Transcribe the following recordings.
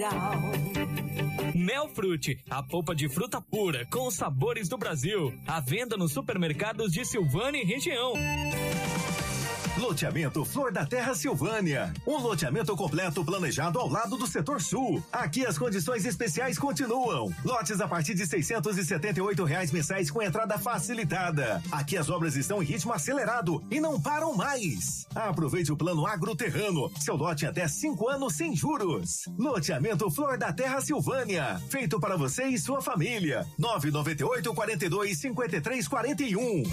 Melfrute, a polpa de fruta pura com os sabores do Brasil. À venda nos supermercados de Silvânia e região. Loteamento Flor da Terra Silvânia. Um loteamento completo planejado ao lado do setor sul. Aqui as condições especiais continuam. Lotes a partir de R$678 mensais com entrada facilitada. Aqui as obras estão em ritmo acelerado e não param mais. Aproveite o plano agroterrano. Seu lote até 5 anos sem juros. Loteamento Flor da Terra Silvânia. Feito para você e sua família. 998-42-5341.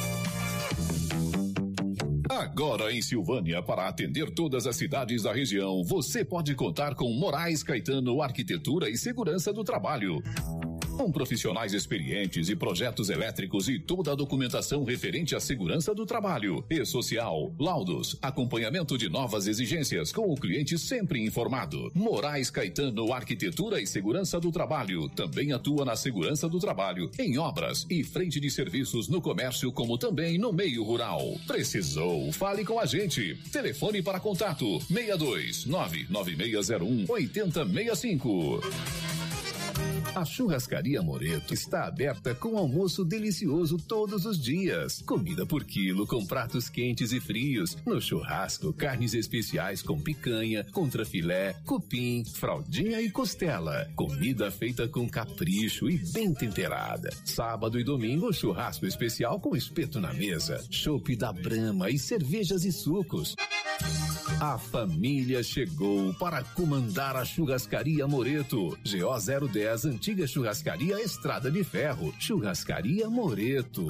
Agora em Silvânia, para atender todas as cidades da região, você pode contar com Moraes Caetano Arquitetura e Segurança do Trabalho. Com profissionais experientes e projetos elétricos e toda a documentação referente à segurança do trabalho e social, laudos, acompanhamento de novas exigências com o cliente sempre informado. Moraes Caetano Arquitetura e Segurança do Trabalho também atua na segurança do trabalho, em obras e frente de serviços no comércio como também no meio rural. Precisou? Fale com a gente. Telefone para contato 62 99601 8065. A Churrascaria Moreto está aberta com almoço delicioso todos os dias. Comida por quilo com pratos quentes e frios. No churrasco, carnes especiais com picanha, contrafilé, cupim, fraldinha e costela. Comida feita com capricho e bem temperada. Sábado e domingo, churrasco especial com espeto na mesa. Chopp da Brahma e cervejas e sucos. A família chegou para comandar a Churrascaria Moreto. GO 010, antiga Churrascaria Estrada de Ferro. Churrascaria Moreto.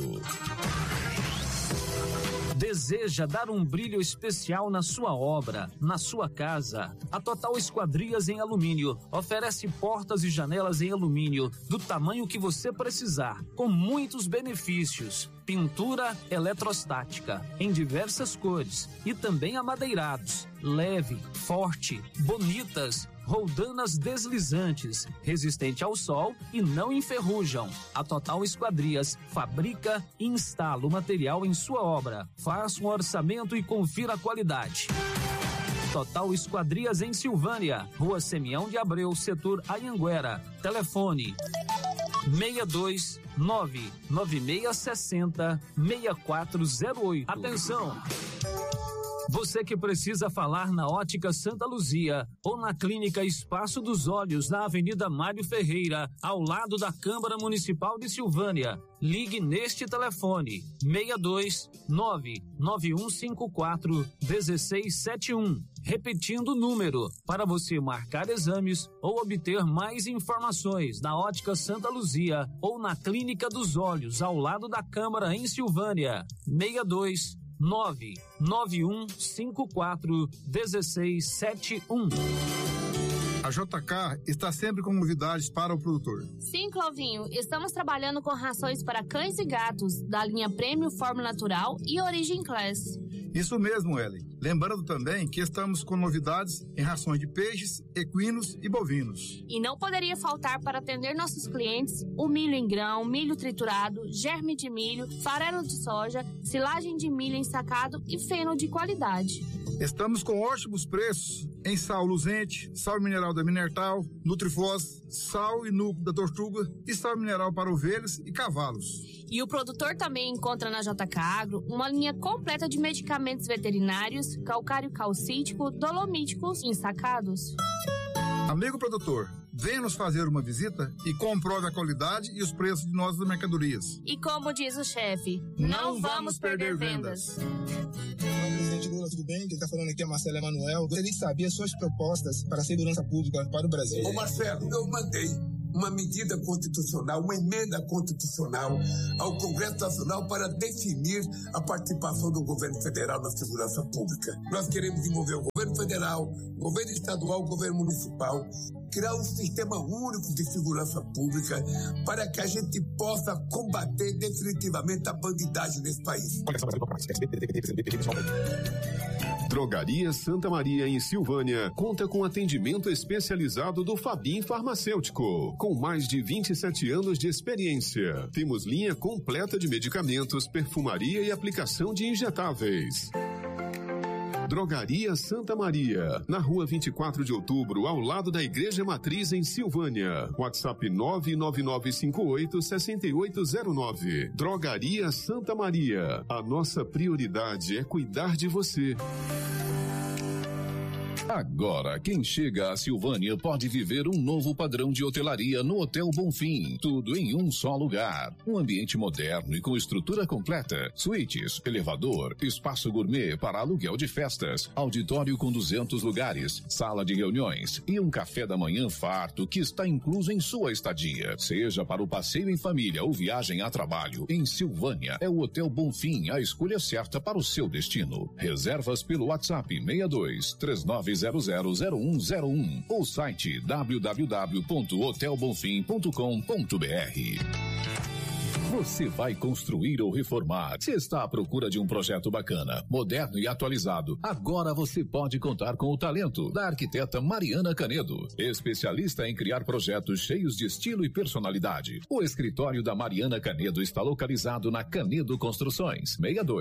Deseja dar um brilho especial na sua obra, na sua casa? A Total Esquadrias em Alumínio oferece portas e janelas em alumínio do tamanho que você precisar, com muitos benefícios. Pintura eletrostática em diversas cores e também amadeirados, leve, forte, bonitas, roldanas deslizantes, resistente ao sol e não enferrujam. A Total Esquadrias fabrica e instala o material em sua obra. Faça um orçamento e confira a qualidade. Total Esquadrias em Silvânia, Rua Semião de Abreu, setor Anhanguera. Telefone 62996606408. Atenção! Você que precisa falar na Ótica Santa Luzia ou na Clínica Espaço dos Olhos, na Avenida Mário Ferreira, ao lado da Câmara Municipal de Silvânia, ligue neste telefone 62991541671. Repetindo o número, para você marcar exames ou obter mais informações na Ótica Santa Luzia ou na Clínica dos Olhos, ao lado da Câmara em Silvânia, 62991541671. A JK está sempre com novidades para o produtor. Sim, Clovinho, estamos trabalhando com rações para cães e gatos da linha Prêmio Fórmula Natural e Origin Class. Isso mesmo, Ellen. Lembrando também que estamos com novidades em rações de peixes, equinos e bovinos. E não poderia faltar para atender nossos clientes o milho em grão, milho triturado, germe de milho, farelo de soja, silagem de milho ensacado e feno de qualidade. Estamos com ótimos preços em sal luzente, sal mineral da Minertal, Nutrifós, sal e núcleo da Tortuga e sal mineral para ovelhas e cavalos. E o produtor também encontra na JK Agro uma linha completa de medicamentos veterinários, calcário calcítico, dolomíticos e ensacados. Amigo produtor, venha nos fazer uma visita e comprove a qualidade e os preços de nossas mercadorias. E como diz o chefe, não vamos perder vendas. Presidente Lula, tudo bem? Quem está falando aqui é Marcelo Emanuel. Gostaria de saber as suas propostas para a segurança pública para o Brasil. Ô Marcelo, eu mandei uma medida constitucional, uma emenda constitucional ao Congresso Nacional para definir a participação do governo federal na segurança pública. Nós queremos envolver o governo federal, o governo estadual, o governo municipal, criar um sistema único de segurança pública para que a gente possa combater definitivamente a bandidagem nesse país. Drogaria Santa Maria em Silvânia conta com atendimento especializado do Fabim Farmacêutico, com mais de 27 anos de experiência. Temos linha completa de medicamentos, perfumaria e aplicação de injetáveis. Drogaria Santa Maria, na rua 24 de outubro, ao lado da Igreja Matriz em Silvânia. WhatsApp 99958-6809. Drogaria Santa Maria. A nossa prioridade é cuidar de você. Agora, quem chega a Silvânia pode viver um novo padrão de hotelaria no Hotel Bonfim. Tudo em um só lugar. Um ambiente moderno e com estrutura completa. Suítes, elevador, espaço gourmet para aluguel de festas, auditório com 200 lugares, sala de reuniões e um café da manhã farto que está incluso em sua estadia. Seja para o passeio em família ou viagem a trabalho, em Silvânia é o Hotel Bonfim a escolha certa para o seu destino. Reservas pelo WhatsApp 6239000101 ou site www.hotelbonfim.com.br. Você vai construir ou reformar? Se está à procura de um projeto bacana, moderno e atualizado, agora você pode contar com o talento da arquiteta Mariana Canedo, especialista em criar projetos cheios de estilo e personalidade. O escritório da Mariana Canedo está localizado na Canedo Construções,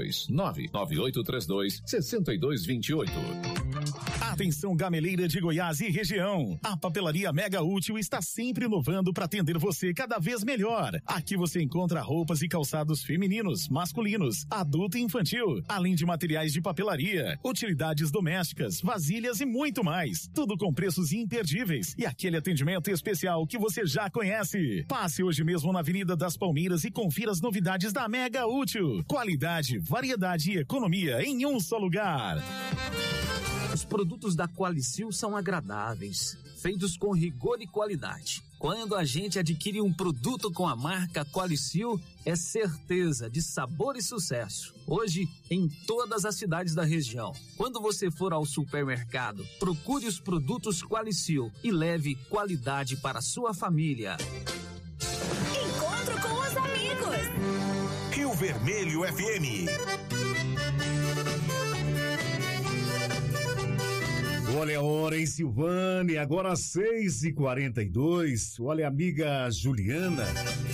62-99832-6228. Atenção, gameleira de Goiás e região. A Papelaria Mega Útil está sempre inovando para atender você cada vez melhor. Aqui você encontra roupas e calçados femininos, masculinos, adulto e infantil, além de materiais de papelaria, utilidades domésticas, vasilhas e muito mais. Tudo com preços imperdíveis e aquele atendimento especial que você já conhece. Passe hoje mesmo na Avenida das Palmeiras e confira as novidades da Mega Útil. Qualidade, variedade e economia em um só lugar. Os produtos da Qualicil são agradáveis, feitos com rigor e qualidade. Quando a gente adquire um produto com a marca Qualicil, é certeza de sabor e sucesso. Hoje, em todas as cidades da região. Quando você for ao supermercado, procure os produtos Qualicil e leve qualidade para a sua família. Encontro com os amigos. Rio Vermelho FM. Olha a hora em Silvânia, agora 6h42. Olha a amiga Juliana,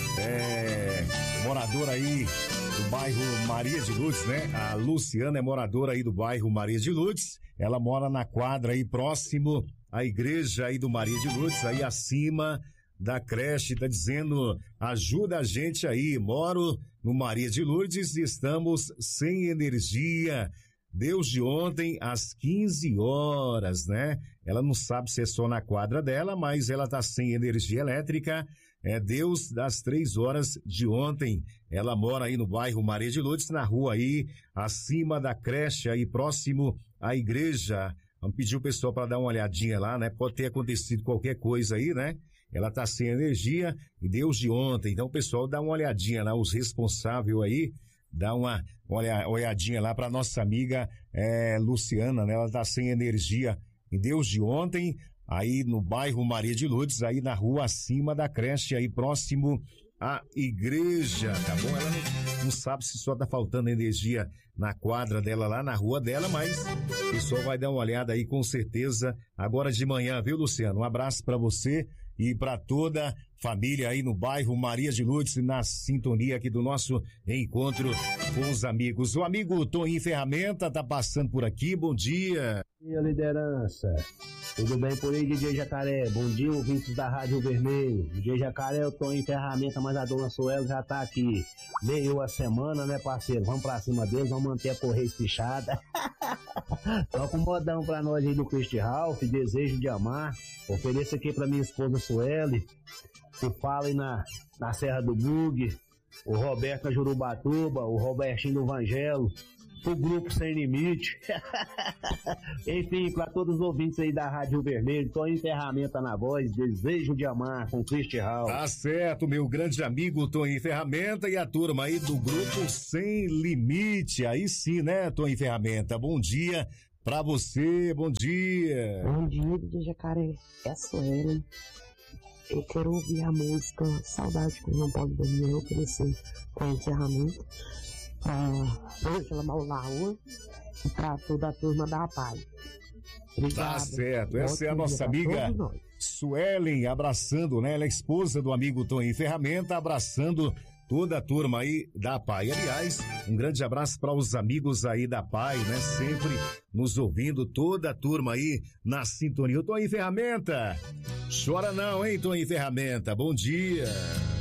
moradora aí do bairro Maria de Lourdes, né? A Luciana é moradora aí do bairro Maria de Lourdes. Ela mora na quadra aí próximo à igreja aí do Maria de Lourdes, aí acima da creche, tá dizendo, ajuda a gente aí, moro no Maria de Lourdes e estamos sem energia. Desde ontem às 15 horas, né? Ela não sabe se é só na quadra dela, mas ela tá sem energia elétrica. Deus das 3 horas de ontem. Ela mora aí no bairro Maria de Lourdes, na rua aí, acima da creche, aí próximo à igreja. Vamos pedir o pessoal para dar uma olhadinha lá, né? Pode ter acontecido qualquer coisa aí, né? Ela tá sem energia e desde ontem. Então o pessoal dá uma olhadinha lá, os responsáveis aí, dá uma olhadinha lá para nossa amiga Luciana, né? Ela tá sem energia e desde ontem, aí no bairro Maria de Lourdes, aí na rua acima da creche, aí próximo à igreja, tá bom? Ela não sabe se só tá faltando energia na quadra dela lá, na rua dela, mas o pessoal vai dar uma olhada aí com certeza agora de manhã, viu, Luciano? Um abraço para você e para toda a família aí no bairro Maria de Lourdes, na sintonia aqui do nosso encontro com os amigos. O amigo Toninho Ferramenta tá passando por aqui, bom dia. Bom dia, liderança. Tudo bem por aí, DJ Jacaré? Bom dia, ouvintes da Rádio Vermelho. DJ Jacaré, eu tô em ferramenta, mas a dona Sueli já tá aqui. Veio a semana, né, parceiro? Vamos pra cima deles, vamos manter a correia espichada. Toca um modão pra nós aí do Christy Ralph, Desejo de Amar. Ofereço aqui pra minha esposa Sueli, que fala aí na Serra do Bug, o Roberto na Jurubatuba, o Robertinho do Evangelho, o Grupo Sem Limite. Enfim, para todos os ouvintes aí da Rádio Vermelho, tô em ferramenta na voz, Desejo de Amar, com Christy Hall. Tá certo, meu grande amigo Toninho Ferramenta e a turma aí do Grupo Sem Limite. Aí sim, né, Toninho Ferramenta? Bom dia pra você, bom dia. Bom dia, DJ Jacaré. É a Sueli. Eu quero ouvir a música Saudade que não pode dormir, eu oferecer com encerramento pra Ângela Maulaú e pra toda a turma da Paz. Obrigado. Tá certo, essa é a nossa amiga Suelen abraçando, né? Ela é esposa do amigo Toninho Ferramenta, abraçando toda a turma aí da PAI. Aliás, um grande abraço para os amigos aí da PAI, né? Sempre nos ouvindo, toda a turma aí na sintonia. O Toninho Ferramenta, chora não, hein, Toninho Ferramenta? Bom dia.